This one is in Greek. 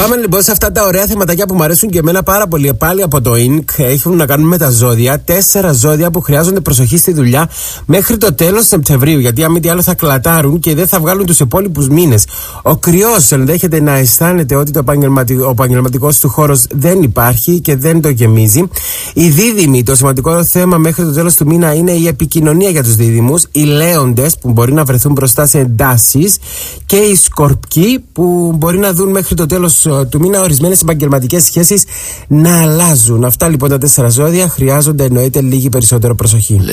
Πάμε λοιπόν σε αυτά τα ωραία θεματάκια που μου αρέσουν και εμένα πάρα πολύ. Πάλι από το Inc. Έχουν να κάνουν με τα ζώδια. 4 ζώδια που χρειάζονται προσοχή στη δουλειά μέχρι το τέλος Σεπτεμβρίου. Γιατί αν μη τι άλλο θα κλατάρουν και δεν θα βγάλουν τους υπόλοιπους μήνες. Ο Κρυός ενδέχεται να αισθάνεται ότι ο επαγγελματικός του χώρος δεν υπάρχει και δεν το γεμίζει. Οι Δίδυμοι, το σημαντικό θέμα μέχρι το τέλος του μήνα είναι η επικοινωνία για τους Δίδυμους. Οι Λέοντες που μπορεί να βρεθούν μπροστά σε εντάσεις. Και οι Σκορπιοί που μπορεί να δουν μέχρι το τέλος του μήνα ορισμένες επαγγελματικές σχέσεις να αλλάζουν. Αυτά λοιπόν τα 4 ζώδια χρειάζονται εννοείται λίγη περισσότερο προσοχή.